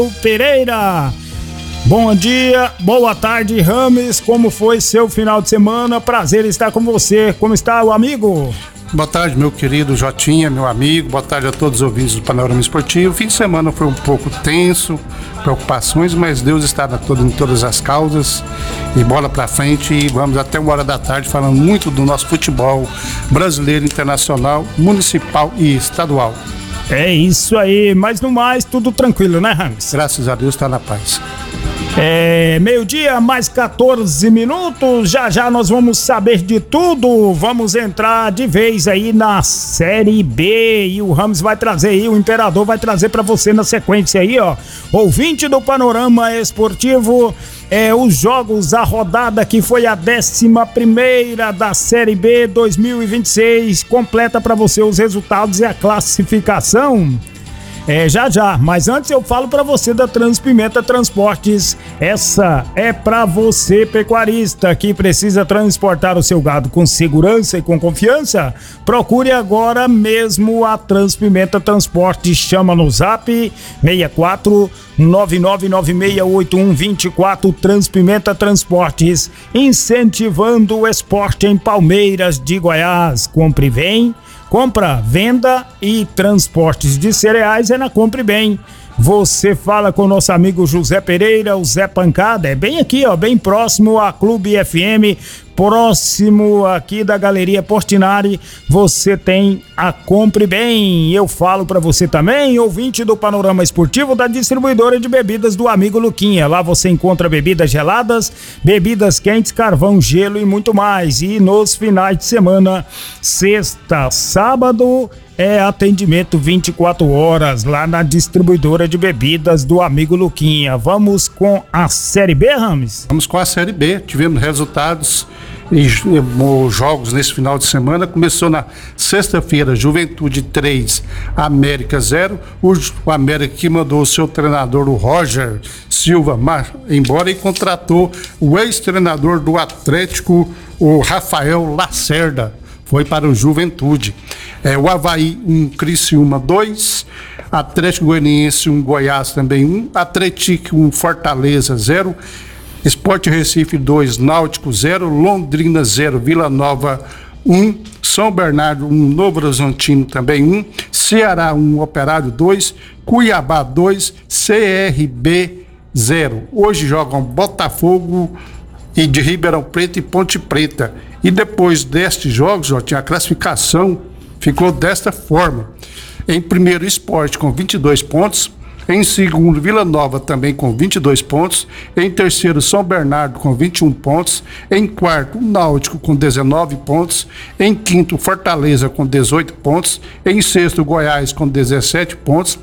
Pereira. Bom dia, boa tarde, Rames. Como foi seu final de semana? Prazer estar com você. Como está o amigo? Boa tarde, meu querido Jotinha, meu amigo. Boa tarde a todos os ouvintes do Panorama Esportivo. Fim de semana foi um pouco tenso, preocupações, mas Deus está em todas as causas. E bola pra frente, e vamos até 1h da tarde falando muito do nosso futebol brasileiro, internacional, municipal e estadual. É isso aí, mas no mais, tudo tranquilo, né, Rames? Graças a Deus, está na paz. Meio-dia, mais 14 minutos. Já nós vamos saber de tudo. Vamos entrar de vez aí na Série B. E o Rames vai trazer aí, o Imperador vai trazer pra você na sequência aí, ó. Ouvinte do Panorama Esportivo, os jogos, a rodada que foi a 11ª da Série B 2026. Completa pra você os resultados e a classificação. Já, mas antes eu falo pra você da Transpimenta Transportes. Essa é pra você, pecuarista, que precisa transportar o seu gado com segurança e com confiança. Procure agora mesmo a Transpimenta Transportes. Chama no zap 64 999968124. Transpimenta Transportes, incentivando o esporte em Palmeiras de Goiás. Compre bem. Compra, venda e transportes de cereais é na Compre Bem. Você fala com o nosso amigo José Pereira, o Zé Pancada, é bem aqui, ó, bem próximo à Clube FM, próximo aqui da Galeria Portinari. Você tem a Compre Bem. Eu falo pra você também, ouvinte do Panorama Esportivo, da distribuidora de bebidas do amigo Luquinha. Lá você encontra bebidas geladas, bebidas quentes, carvão, gelo e muito mais. E nos finais de semana, sexta, sábado, atendimento 24 horas lá na distribuidora de bebidas do amigo Luquinha. Vamos com a Série B, Rames? Vamos com a Série B. Tivemos resultados e jogos nesse final de semana. Começou na sexta-feira, Juventude 3, América 0. O América que mandou o seu treinador, o Roger Silva, embora, e contratou o ex-treinador do Atlético, o Rafael Lacerda. Foi para o Juventude. O Avaí 1, Criciúma 2, Atlético Goianiense 1, Goiás também 1, Atlético 1, Fortaleza 0, Sport Recife 2, Náutico 0, Londrina 0, Vila Nova 1, São Bernardo 1, Novo Horizontino também 1, Ceará 1, Operário 2, Cuiabá 2, CRB 0. Hoje jogam Botafogo e de Ribeirão Preto e Ponte Preta. E depois destes jogos, a classificação ficou desta forma: em primeiro, Sport com 22 pontos, em segundo, Vila Nova também com 22 pontos, em terceiro, São Bernardo com 21 pontos, em quarto, Náutico com 19 pontos, em quinto, Fortaleza com 18 pontos, em sexto, Goiás com 17 pontos,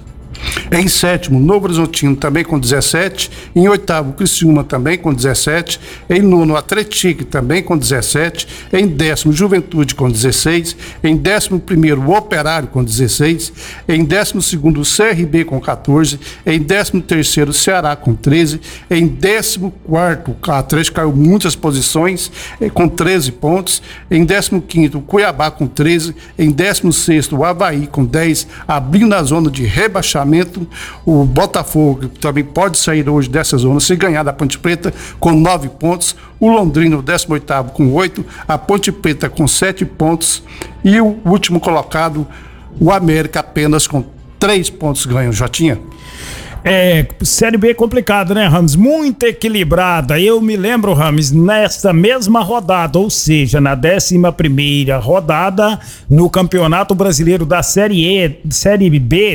em sétimo, Novo Horizontino também com 17, em oitavo, Criciúma também com 17, em nono, Atlético também com 17, em décimo, Juventude com 16, em 11º, o Operário com 16, em 12º, CRB com 14, em 13º, Ceará com 13, em 14º, o Atlético caiu muitas posições com 13 pontos, em 15º, Cuiabá com 13, em 16º, o Avaí com 10, abrindo a zona de rebaixamento. O Botafogo também pode sair hoje dessa zona se ganhar da Ponte Preta com 9 pontos, o Londrina o 18º com 8, a Ponte Preta com 7 pontos e o último colocado, o América, apenas com 3 pontos ganhos. Jotinha? Série B complicada, né, Rames? Muito equilibrada. Eu me lembro, Rames, nessa mesma rodada, ou seja, na 11ª rodada no Campeonato Brasileiro da Série B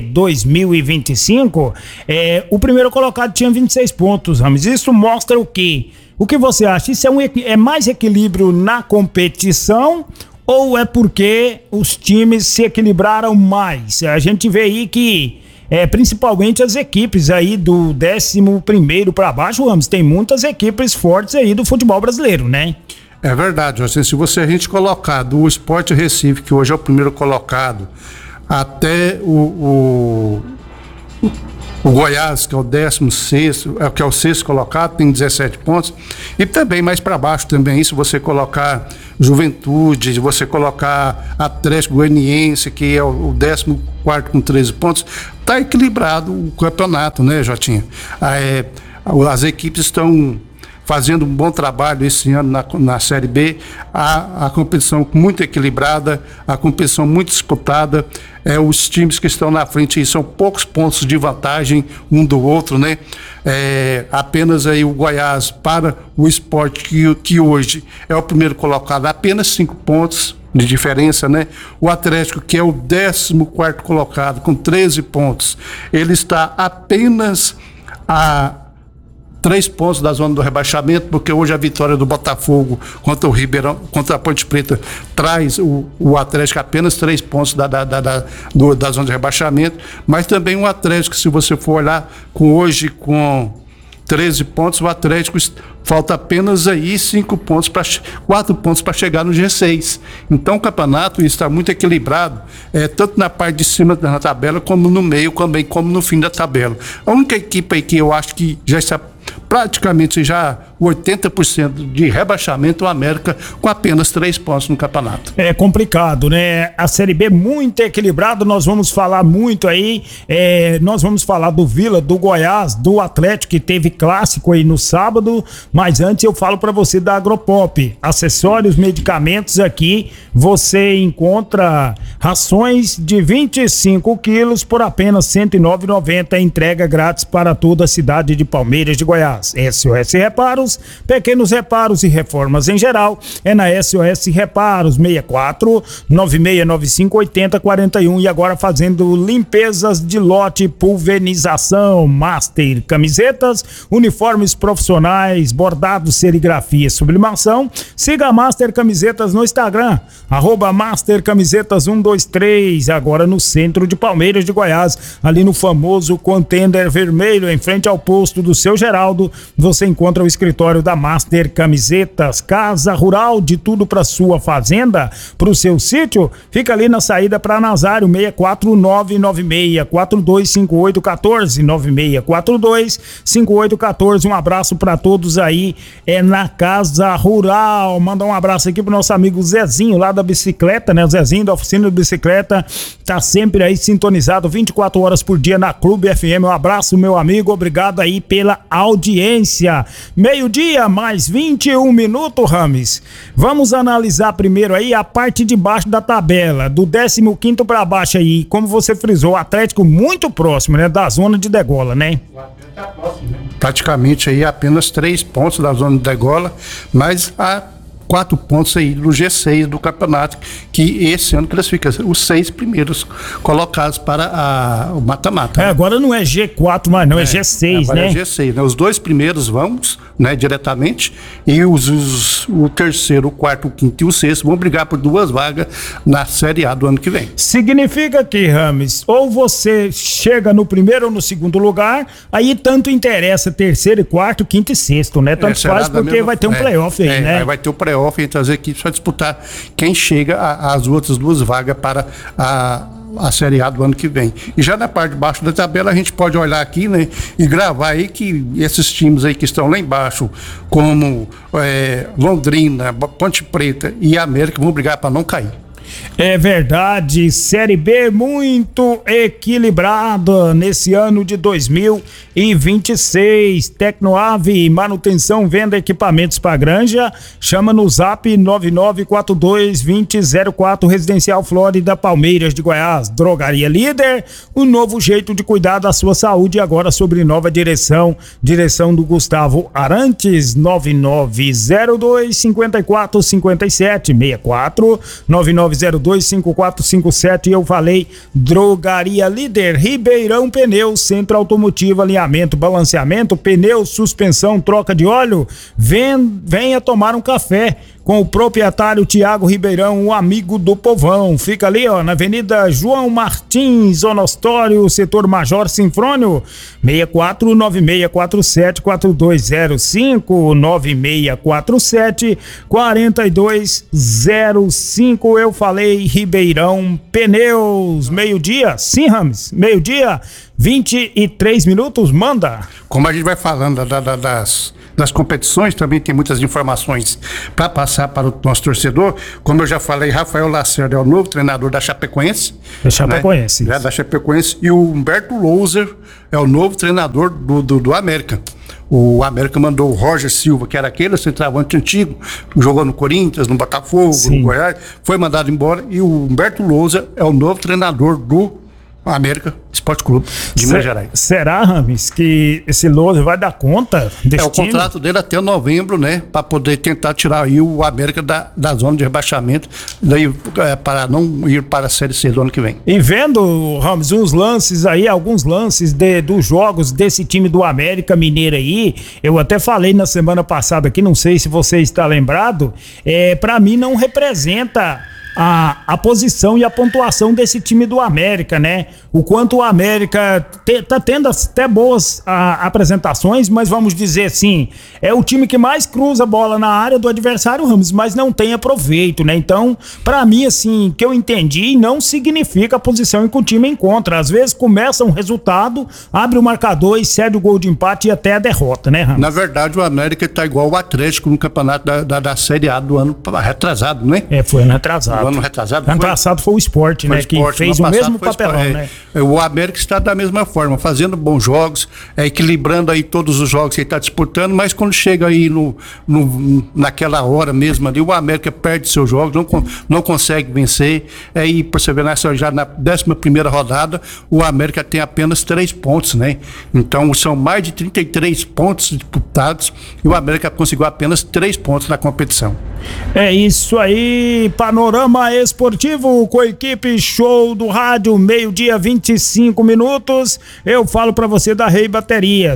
2025, o primeiro colocado tinha 26 pontos, Rames. Isso mostra o quê? O que você acha? Isso é mais equilíbrio na competição, ou é porque os times se equilibraram mais? A gente vê aí que principalmente as equipes aí do 11º para baixo, Ramos, tem muitas equipes fortes aí do futebol brasileiro, né? É verdade, assim, se a gente colocar do Sport Recife, que hoje é o primeiro colocado, até o O Goiás, que é o 16º, que é o sexto colocado, tem 17 pontos. E também mais para baixo também, se você colocar Juventude, se você colocar Atlético Goianiense, que é o 14º com 13 pontos, está equilibrado o campeonato, né, Jotinha? As equipes estão fazendo um bom trabalho esse ano na Série B, a competição muito equilibrada, a competição muito disputada, os times que estão na frente são poucos pontos de vantagem um do outro, né? Apenas aí o Goiás para o Sport, que hoje é o primeiro colocado, apenas 5 pontos de diferença, né? O Atlético, que é o 14º colocado, com 13 pontos, ele está apenas a 3 pontos da zona do rebaixamento, porque hoje a vitória do Botafogo contra o Ribeirão, contra a Ponte Preta, traz o Atlético apenas 3 pontos da zona de rebaixamento, mas também o Atlético, se você for olhar hoje com 13 pontos, o Atlético falta apenas aí 4 pontos para chegar no G6. Então o campeonato está muito equilibrado, tanto na parte de cima da tabela, como no meio, também como no fim da tabela. A única equipe aí que eu acho que já está praticamente já 80% de rebaixamento, o América, com apenas 3 pontos no campeonato. É complicado, né? A Série B muito equilibrada, nós vamos falar muito aí, nós vamos falar do Vila, do Goiás, do Atlético, que teve clássico aí no sábado, mas antes eu falo para você da Agropop, acessórios, medicamentos. Aqui você encontra rações de 25 quilos por apenas R$ 109,90, entrega grátis para toda a cidade de Palmeiras de Goiás. SOS Reparos, pequenos reparos e reformas em geral, é na SOS Reparos, 64 9695 8041. E agora fazendo limpezas de lote, pulverização, Master Camisetas, uniformes profissionais, bordados, serigrafia e sublimação. Siga a Master Camisetas no Instagram, @Master Camisetas 123, agora no centro de Palmeiras de Goiás, ali no famoso Contender Vermelho, em frente ao posto do Seu Geraldo, você encontra o escritório da Master Camisetas. Casa rural, de tudo para sua fazenda, para o seu sítio, fica ali na saída para Nazário, 64996425814, 96425814. Um abraço para todos aí, na Casa Rural. Manda um abraço aqui pro nosso amigo Zezinho, lá da bicicleta, né? O Zezinho da oficina de bicicleta, tá sempre aí sintonizado 24 horas por dia na Clube FM. Um abraço, meu amigo, obrigado aí pela audiência. Meio-dia, mais 21 minutos, Rames. Vamos analisar primeiro aí a parte de baixo da tabela, do 15º para baixo aí, como você frisou, o Atlético muito próximo, né, da zona de degola, né? O Atlético tá próximo, né? Praticamente aí apenas 3 pontos da zona de degola, mas a 4 pontos aí do G6 do campeonato, que esse ano classifica os 6 primeiros colocados para o mata-mata. Agora não é G4 mais não, é G6, né? É G6, né? Os 2 primeiros vamos, né, diretamente, e o terceiro, o quarto, o quinto e o sexto vão brigar por 2 vagas na Série A do ano que vem. Significa que, Rames, ou você chega no primeiro ou no segundo lugar, aí tanto interessa terceiro, quarto, quinto e sexto, né? Tanto faz porque vai ter um playoff aí, né? Vai ter o playoff entre as equipes para disputar quem chega às outras 2 vagas para a Série A do ano que vem. E já na parte de baixo da tabela a gente pode olhar aqui, né, e gravar aí que esses times aí que estão lá embaixo, como Londrina, Ponte Preta e América, vão brigar para não cair. É verdade, Série B muito equilibrada nesse ano de 2026. Tecnoave, manutenção, venda equipamentos para granja, chama no zap 99422004, Residencial Flórida, Palmeiras de Goiás. Drogaria Líder, um novo jeito de cuidar da sua saúde, agora sobre nova direção do Gustavo Arantes, 9902-5457, 64 9902-5457. Eu falei Drogaria Líder. Ribeirão Pneus, centro automotivo, alinhamento, balanceamento, pneu, suspensão, troca de óleo. Venha tomar um café com o proprietário Tiago Ribeirão, o amigo do povão. Fica ali, ó, na Avenida João Martins, Zona Ostório, setor Major Sinfrônio, 6496474205, 96474205. Eu falei Ribeirão Pneus. Meio-dia, sim, Rames, meio-dia, 23 minutos, manda. Como a gente vai falando das competições, também tem muitas informações para passar para o nosso torcedor. Como eu já falei, Rafael Lacerda é o novo treinador da Chapecoense. Né? Da Chapecoense. E o Humberto Louser é o novo treinador do América. O América mandou o Roger Silva, que era aquele centroavante antigo, que jogou no Corinthians, no Botafogo, Sim, no Goiás, foi mandado embora. E o Humberto Louser é o novo treinador do América Esporte Clube de Minas Gerais. Será, Rames, que esse Louser vai dar conta desse time? O contrato dele até novembro, né? Para poder tentar tirar aí o América da zona de rebaixamento, daí, para não ir para a Série C do ano que vem. E vendo, Rames, uns lances aí, alguns lances dos jogos desse time do América Mineiro aí, eu até falei na semana passada aqui, não sei se você está lembrado, para mim não representa a posição e a pontuação desse time do América, né? O quanto o América tá tendo até boas apresentações, mas vamos dizer assim, é o time que mais cruza a bola na área do adversário, Ramos, mas não tem aproveito, né? Então, pra mim, assim, que eu entendi, não significa a posição em que o time encontra. Às vezes começa um resultado, abre o marcador e cede o gol de empate e até a derrota, né, Ramos? Na verdade, o América tá igual o Atlético no campeonato da Série A do ano retrasado, né? Foi ano retrasado. Ano retrasado? Ano passado foi o Sport, né? Que fez o mesmo papelão, né? O América está da mesma forma, fazendo bons jogos, equilibrando aí todos os jogos que ele está disputando, mas quando chega aí naquela hora mesmo ali, o América perde seus jogos, não consegue vencer. E por você ver, já na 11ª rodada, o América tem apenas 3 pontos, né? Então são mais de 33 pontos disputados e o América conseguiu apenas 3 pontos na competição. É isso aí, Panorama Esportivo com a equipe Show do Rádio, meio-dia 25 minutos. Eu falo pra você da Rei Baterias,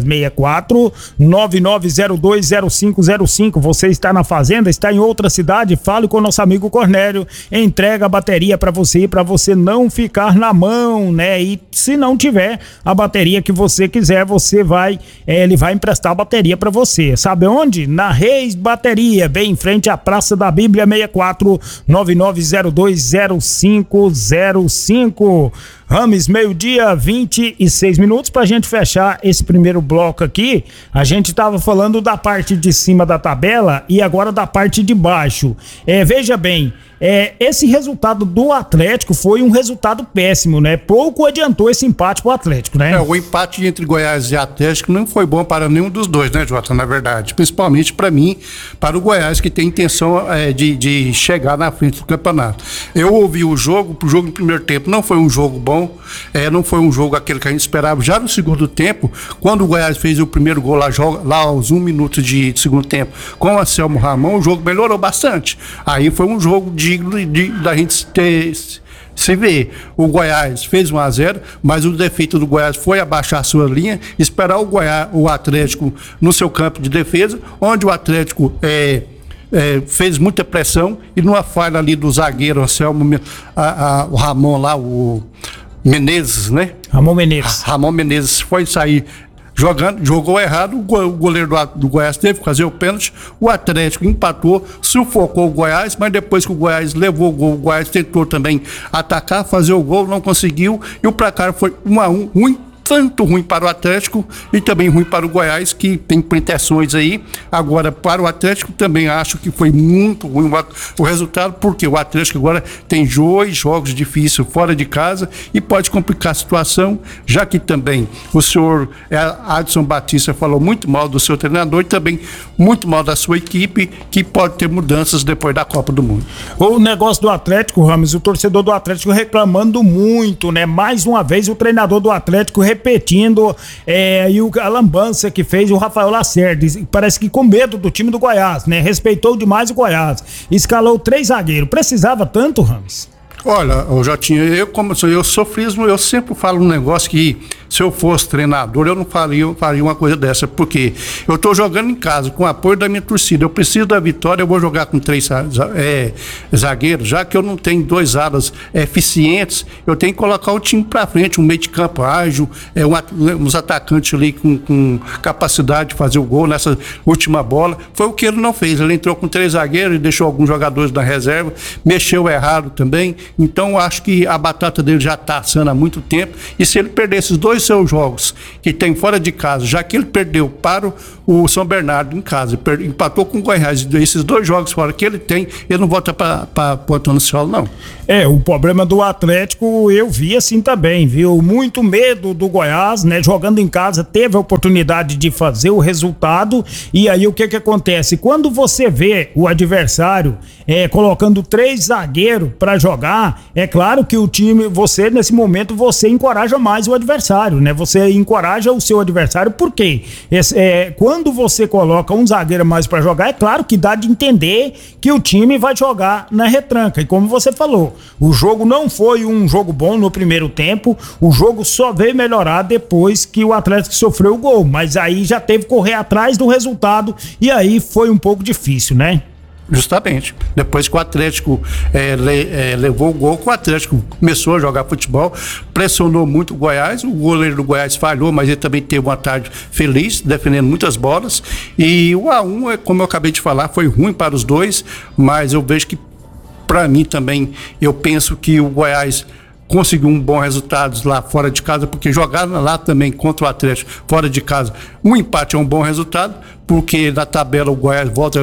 64-99020505. Você está na fazenda, está em outra cidade, fale com o nosso amigo Cornélio, entrega a bateria pra você e pra você não ficar na mão, né? E se não tiver a bateria que você quiser, ele vai emprestar a bateria pra você. Sabe onde? Na Reis Bateria, bem em frente à Praça da Bíblia, 64-99020505. Rames, meio-dia 26 minutos. Pra gente fechar esse primeiro bloco aqui, a gente tava falando da parte de cima da tabela e agora da parte de baixo. Veja bem, esse resultado do Atlético foi um resultado péssimo, né? Pouco adiantou esse empate pro Atlético, né? O empate entre Goiás e Atlético não foi bom para nenhum dos dois, né, Jota, na verdade. Principalmente para mim, para o Goiás, que tem intenção de chegar na frente do campeonato. Eu ouvi o jogo no primeiro tempo, não foi um jogo bom, não foi um jogo aquele que a gente esperava. Já no segundo tempo, quando o Goiás fez o primeiro gol lá aos 1 minuto de segundo tempo, com o Anselmo Ramon, o jogo melhorou bastante. Aí foi um jogo digno da gente se vê. O Goiás fez 1-0, mas o defeito do Goiás foi abaixar a sua linha, esperar o Atlético no seu campo de defesa, onde o Atlético fez muita pressão e numa falha ali do zagueiro Anselmo, o Ramon lá, o Menezes, né? Ramon Menezes foi sair jogou errado, o goleiro do Goiás teve que fazer o pênalti, o Atlético empatou, sufocou o Goiás, mas depois que o Goiás levou o gol, o Goiás tentou também atacar, fazer o gol, não conseguiu, e o placar foi 1-1, ruim, tanto ruim para o Atlético e também ruim para o Goiás, que tem pretensões aí. Agora, para o Atlético, também acho que foi muito ruim o resultado, porque o Atlético agora tem 2 jogos difíceis fora de casa e pode complicar a situação, já que também o senhor Adson Batista falou muito mal do seu treinador e também muito mal da sua equipe, que pode ter mudanças depois da Copa do Mundo. O negócio do Atlético, Ramos, o torcedor do Atlético reclamando muito, né? Mais uma vez o treinador do Atlético repetindo e a lambança que fez o Rafael Lacerda, parece que com medo do time do Goiás, né? Respeitou demais o Goiás, escalou 3 zagueiros, precisava tanto, Ramos? Olha, eu já tinha, eu sofrismo, eu sempre falo um negócio que se eu fosse treinador, eu não faria uma coisa dessa, porque eu estou jogando em casa, com o apoio da minha torcida, eu preciso da vitória, eu vou jogar com 3 zagueiros, já que eu não tenho 2 alas eficientes, eu tenho que colocar o time para frente, um meio de campo ágil, uns atacantes ali com capacidade de fazer o gol nessa última bola. Foi o que ele não fez, ele entrou com 3 zagueiros e deixou alguns jogadores na reserva, mexeu errado também, então eu acho que a batata dele já está assando há muito tempo, e se ele perder esses 2 seus jogos que tem fora de casa, já que ele perdeu para o São Bernardo em casa, empatou com o Goiás, esses 2 jogos fora que ele tem, ele não volta para Ponta Nacional, não. O problema do Atlético eu vi assim também, viu? Muito medo do Goiás, né? Jogando em casa, teve a oportunidade de fazer o resultado, e aí o que acontece? Quando você vê o adversário colocando 3 zagueiros para jogar, é claro que o time, você nesse momento, você encoraja mais o adversário, né? Você encoraja o seu adversário, por quê? Quando você coloca um zagueiro mais para jogar, é claro que dá de entender que o time vai jogar na retranca, e como você falou, o jogo não foi um jogo bom no primeiro tempo, o jogo só veio melhorar depois que o Atlético sofreu o gol, mas aí já teve que correr atrás do resultado, e aí foi um pouco difícil, né? Justamente. Depois que o Atlético levou o gol, o Atlético começou a jogar futebol, pressionou muito o Goiás, o goleiro do Goiás falhou, mas ele também teve uma tarde feliz, defendendo muitas bolas, e o 1-1, como eu acabei de falar, foi ruim para os dois, mas eu vejo que, para mim também, eu penso que o Goiás conseguiu um bom resultado lá fora de casa, porque jogar lá também contra o Atlético fora de casa, um empate é um bom resultado, porque na tabela o Goiás volta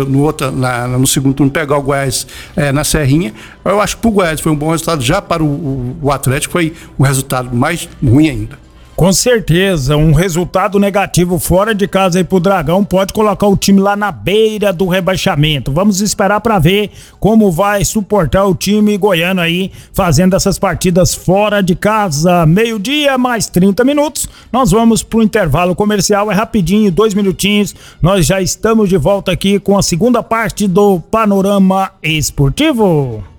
no segundo turno pegar o Goiás na Serrinha. Eu acho que para o Goiás foi um bom resultado, já para o Atlético foi um resultado mais ruim ainda. Com certeza, um resultado negativo fora de casa aí pro Dragão pode colocar o time lá na beira do rebaixamento. Vamos esperar para ver como vai suportar o time goiano aí fazendo essas partidas fora de casa. 12:00 mais 30 minutos. Nós vamos pro intervalo comercial, é rapidinho, 2 minutinhos. Nós já estamos de volta aqui com a segunda parte do Panorama Esportivo.